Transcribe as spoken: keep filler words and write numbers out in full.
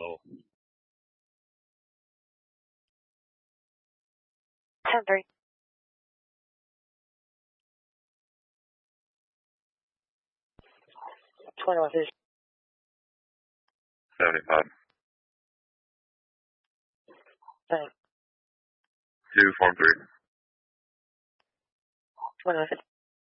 low. ten three. twenty-one fifty. seventy-five. Thanks. two four three. twenty-one fifty.